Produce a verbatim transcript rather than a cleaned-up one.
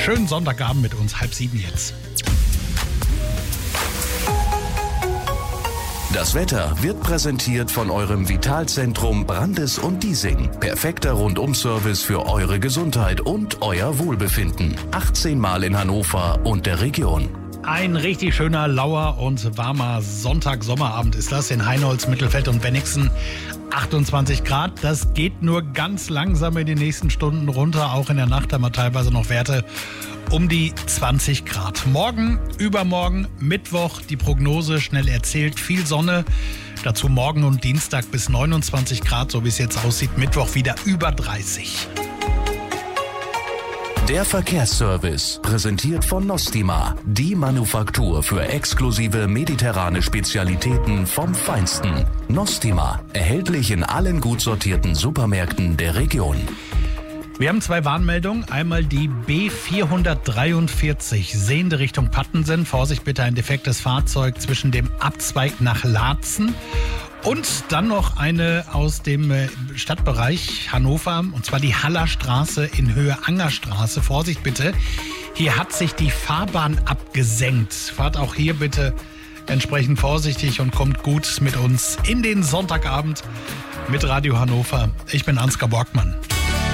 Schönen Sonntagabend mit uns, halb sieben jetzt. Das Wetter wird präsentiert von eurem Vitalzentrum Brandes und Diesing. Perfekter Rundum-Service für eure Gesundheit und euer Wohlbefinden. achtzehn Mal in Hannover und der Region. Ein richtig schöner, lauer und warmer Sonntag-Sommerabend ist das in Heinholz, Mittelfeld und Bennigsen. achtundzwanzig Grad, das geht nur ganz langsam in den nächsten Stunden runter. Auch in der Nacht haben wir teilweise noch Werte um die zwanzig Grad. Morgen, übermorgen, Mittwoch, die Prognose schnell erzählt, viel Sonne. Dazu morgen und Dienstag bis neunundzwanzig Grad, so wie es jetzt aussieht. Mittwoch wieder über dreißig. Der Verkehrsservice, präsentiert von Nostima, die Manufaktur für exklusive mediterrane Spezialitäten vom Feinsten. Nostima, erhältlich in allen gut sortierten Supermärkten der Region. Wir haben zwei Warnmeldungen. Einmal die B vierhundertdreiundvierzig, sehende Richtung Pattensen. Vorsicht bitte, ein defektes Fahrzeug zwischen dem Abzweig nach Laatzen. Und dann noch eine aus dem Stadtbereich Hannover, und zwar die Hallerstraße in Höhe Angerstraße. Vorsicht bitte, hier hat sich die Fahrbahn abgesenkt. Fahrt auch hier bitte entsprechend vorsichtig und kommt gut mit uns in den Sonntagabend mit Radio Hannover. Ich bin Ansgar Borgmann.